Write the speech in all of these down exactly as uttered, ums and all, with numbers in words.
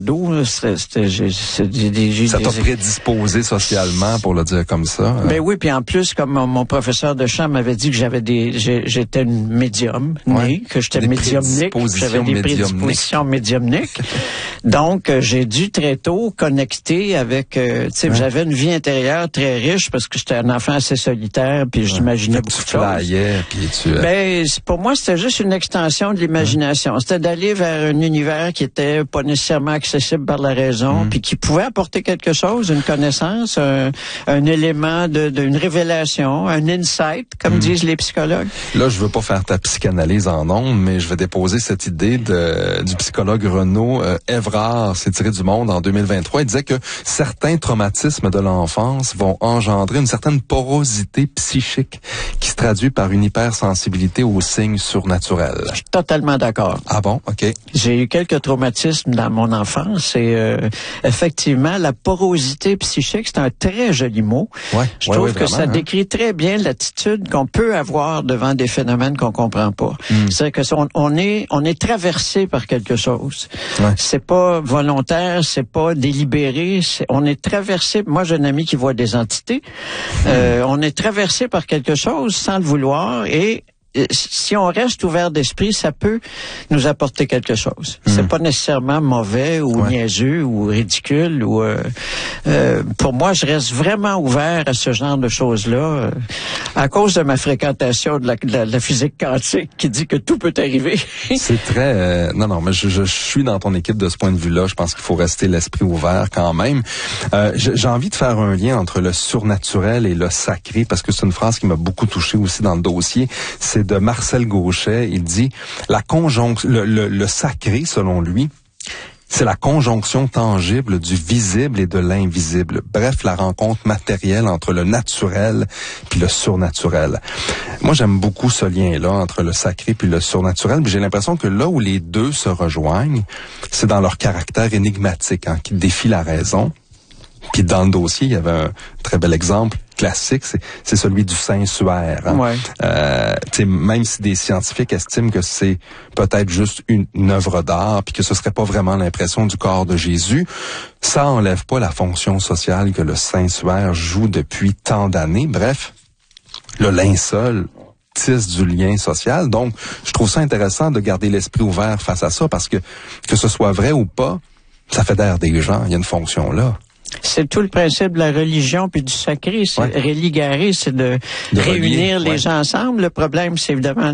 D'où c'était, c'était, j'ai, c'est, j'ai, j'ai, ça t'a prédisposé socialement, pour le dire comme ça. Ben oui, puis en plus, comme mon, mon professeur de chant m'avait dit que j'avais des, j'ai, j'étais une médium née, ouais. que j'étais des médiumnique, j'avais des prédispositions médiumniques. Donc, euh, j'ai dû très tôt connecter avec, euh, tu sais, ouais. j'avais une vie intérieure très riche parce que j'étais un enfant assez solitaire, puis j'imaginais ouais. beaucoup de choses. Puis tu... Ben, pour moi, c'était juste une extension de l'imagination. Ouais. C'était d'aller vers un univers qui était pas nécessairement accessible par la raison, mmh. puis qui pouvait apporter quelque chose, une connaissance, un, un élément de, d'une révélation, un insight, comme mmh. disent les psychologues. Là, je veux pas faire ta psychanalyse en ondes, mais je vais déposer cette idée de, du psychologue Renaud euh, Evrard, c'est tiré du Monde en deux mille vingt-trois. Il disait que certains traumatismes de l'enfance vont engendrer une certaine porosité psychique qui se traduit par une hypersensibilité aux signes surnaturels. Je suis totalement d'accord. Ah bon? OK. J'ai eu quelques traumatismes dans mon enfance. Et euh, effectivement, la porosité psychique, c'est un très joli mot. Ouais, Je ouais, trouve ouais, que vraiment, ça hein? décrit très bien l'attitude qu'on peut avoir devant des phénomènes qu'on comprend pas. Mm. C'est que on, on est on est traversé par quelque chose. Ouais. C'est pas volontaire, c'est pas délibéré. C'est, on est traversé. Moi, j'ai un ami qui voit des entités. Mm. Euh, on est traversé par quelque chose sans le vouloir et si on reste ouvert d'esprit, ça peut nous apporter quelque chose. Mmh. C'est pas nécessairement mauvais ou ouais. niaiseux ou ridicule ou euh, euh, pour moi, je reste vraiment ouvert à ce genre de choses-là euh, à cause de ma fréquentation de la, de la, de la physique quantique qui dit que tout peut arriver. C'est très euh, non non, mais je, je, je suis dans ton équipe de ce point de vue-là. Je pense qu'il faut rester l'esprit ouvert quand même. Euh, j'ai envie de faire un lien entre le surnaturel et le sacré parce que c'est une phrase qui m'a beaucoup touché aussi dans le dossier. C'est de Marcel Gauchet. Il dit la conjonction, le, le, le sacré, selon lui, c'est la conjonction tangible du visible et de l'invisible. Bref, la rencontre matérielle entre le naturel puis le surnaturel. Moi, j'aime beaucoup ce lien-là entre le sacré puis le surnaturel. Puis j'ai l'impression que là où les deux se rejoignent, c'est dans leur caractère énigmatique, hein, qui défie la raison. Puis dans le dossier, il y avait un très bel exemple classique, c'est, c'est celui du Saint-Suaire. Hein. Ouais. Euh, même si des scientifiques estiment que c'est peut-être juste une, une œuvre d'art, puis que ce serait pas vraiment l'impression du corps de Jésus, ça enlève pas la fonction sociale que le Saint-Suaire joue depuis tant d'années. Bref, le linceul tisse du lien social. Donc, je trouve ça intéressant de garder l'esprit ouvert face à ça, parce que que ce soit vrai ou pas, ça fédère des gens. Il y a une fonction là. C'est tout le principe de la religion puis du sacré. C'est ouais. religarer, c'est de, de réunir relier, les ouais. gens ensemble. Le problème, c'est évidemment,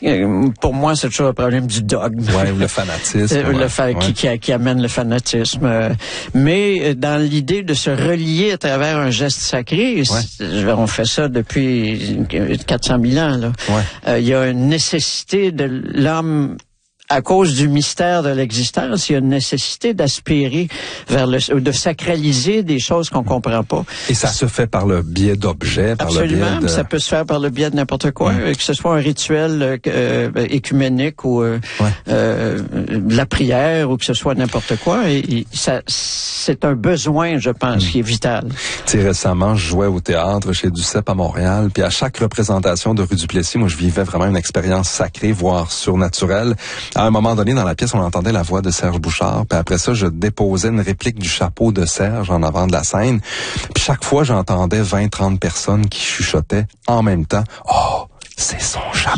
pour moi, c'est toujours le problème du dogme. Ouais, ou le fanatisme. le ouais. fa- qui, qui, qui amène le fanatisme. Mais dans l'idée de se relier à travers un geste sacré, ouais. on fait ça depuis quatre cent mille ans. Là. Ouais. Euh, il y a une nécessité de l'homme. À cause du mystère de l'existence, il y a une nécessité d'aspirer vers le, de sacraliser des choses qu'on comprend pas. Et ça se fait par le biais d'objets, par Absolument, le biais de... ça peut se faire par le biais de n'importe quoi, mmh. que ce soit un rituel euh, écuménique ou euh, ouais. euh, la prière ou que ce soit n'importe quoi. Et, et ça, c'est un besoin, je pense, mmh. qui est vital. Tu sais, récemment, je jouais au théâtre chez Duceppe à Montréal, puis à chaque représentation de Rue du Plessis, moi, je vivais vraiment une expérience sacrée, voire surnaturelle. À un moment donné, dans la pièce, on entendait la voix de Serge Bouchard. Puis après ça, je déposais une réplique du chapeau de Serge en avant de la scène. Puis chaque fois, j'entendais vingt trente personnes qui chuchotaient en même temps. « Oh, c'est son chapeau! »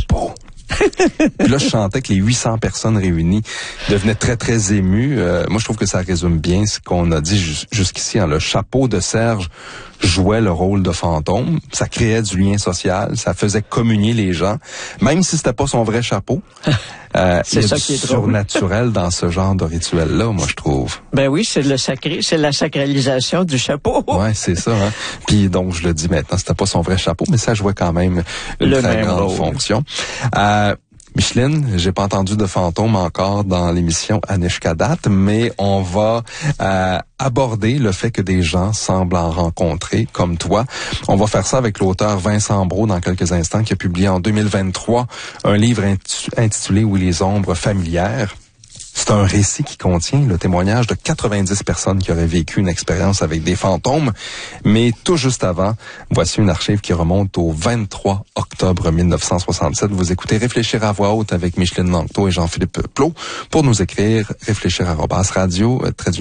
Puis là, je sentais que les huit cents personnes réunies devenaient très, très émues. Euh, moi, je trouve que ça résume bien ce qu'on a dit jus- jusqu'ici. Hein. Le chapeau de Serge jouait le rôle de fantôme. Ça créait du lien social. Ça faisait communier les gens. Même si c'était pas son vrai chapeau. Euh, c'est il y a ça du qui est surnaturel dans ce genre de rituel-là, moi, je trouve. Ben oui, c'est le sacré, c'est la sacralisation du chapeau. Ouais, c'est ça. Hein? Puis donc, je le dis maintenant, c'était pas son vrai chapeau, mais ça jouait quand même une le très même grande rôle. fonction. Euh, Micheline, j'ai pas entendu de fantôme encore dans l'émission Anishkadat, mais on va euh, aborder le fait que des gens semblent en rencontrer, comme toi. On va faire ça avec l'auteur Vincent Brault dans quelques instants, qui a publié en deux mille vingt-trois un livre intitulé « Où les ombres familières ». C'est un récit qui contient le témoignage de quatre-vingt-dix personnes qui auraient vécu une expérience avec des fantômes. Mais tout juste avant, voici une archive qui remonte au vingt-trois octobre mille neuf cent soixante-sept. Vous écoutez Réfléchir à voix haute avec Micheline Langto et Jean-Philippe Plot. Pour nous écrire, réfléchir arobase radio,